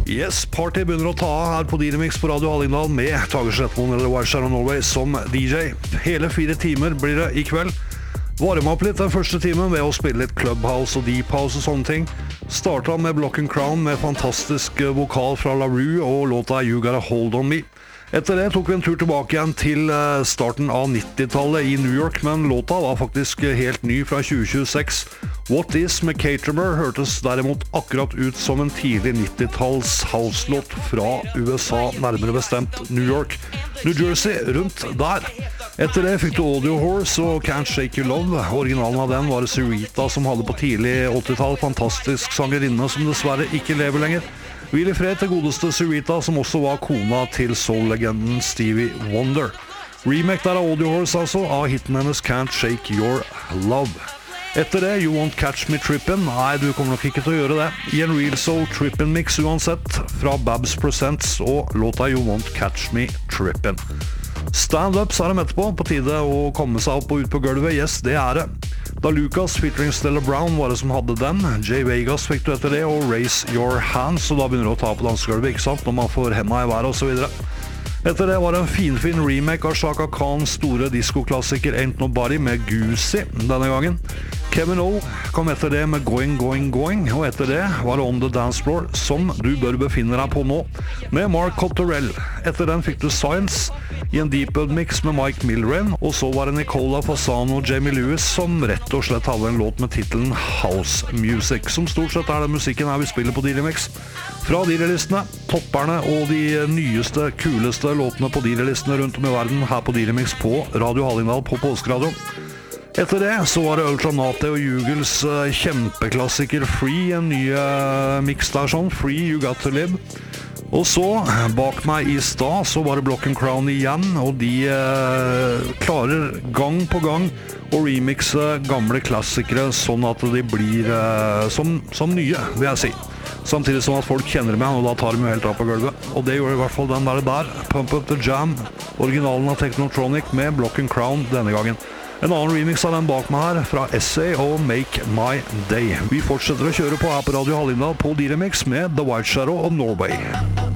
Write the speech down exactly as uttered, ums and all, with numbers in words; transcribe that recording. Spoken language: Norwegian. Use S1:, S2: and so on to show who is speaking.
S1: Yes, party begynner å ta av her på D-Remix på Radio Hallingdal med Tage Slettmoen eller White Shadow Norway som D J. Hele fire timer blir det i kveld. Varme opp litt den første timen ved å spille litt Clubhouse og Deep House og sånne ting. Startet med Block and Crown med fantastisk vokal fra La Rue og låta You Gotta Hold On Me. Etter det tok vi en tur tilbake igjen til starten av nittitallet i New York, men låta var faktisk helt ny fra tjue tjueseks. What Is med Caterer hørtes derimot akkurat ut som en tidlig nittitalls house-låt fra U S A, nærmere bestemt New York. New Jersey, rundt der. Etter det fikk du Audio Horse og Can't Shake Your Love. Originalen av den var det Syreeta som hadde på tidlig åttitall. Fantastisk sangerinne som dessverre ikke lever lenger. Hvil i fred til godeste Syreeta, som også var kona til soul-legenden Stevie Wonder. Remake der av Audio Horse altså, av hitten hennes Can't Shake Your Love. Etter det, You Won't Catch Me Trippin'. Nei, du kommer nok ikke til å gjøre det. I en Real Soul Trippin' mix uansett, fra Babs Presents og låta You Won't Catch Me Trippin'. Stand-ups er de etterpå, på tide å komme seg opp og ut på gulvet. Yes, det er det. Da Lucas featuring Stella Brown var det som hadde den. Jay Vegas fikk du etter det, og Raise Your Hands, og da begynner du å ta på dansegulvet, ikke sant? Når man får hendene i været og så videre. Etter det var det en finfin remake av Chaka Khans store diskoklassiker Ain't Nobody med Goosey denne gangen. Kevin O kom etter det med Going, Going, Going, og etter det var det On The Dance Floor, som du bør befinne deg på nå, med Mark Cotterell. Etter den fikk du Science i en Deepwood mix med Mike Milren, og så var det Nicola Fasano og Jamie Lewis som rett og slett hadde en låt med titelen House Music, som stort sett er den musikken her vi spiller på D-Remix. Fra D J-listene, topperne og de nyeste, kuleste låtene på D J-listene rundt om i verden her på D-Remix på Radio Hallingdal på Påskeradioen. Etter det så var det Ultranate og Jugels kjempeklassiker Free, en ny mix der sånn, Free, You Got To Live. Og så, bak meg i stad, så var det Block and Crown igjen, og de eh, klarer gang på gang å remixe gamle klassikere sånn at de blir eh, som, som nye, vil jeg si. Samtidig som at folk kjenner dem igjen, og da tar de jo helt av på gulvet. Og det gjorde i hvert fall den der der, Pump Up The Jam, originalen av Technotronic med Block and Crown denne gangen. En annen remix av den bak meg her, fra Essay og Make My Day. Vi fortsetter å kjøre på her på Radio Hallingdal på D-Remix med The White Shadow of Norway.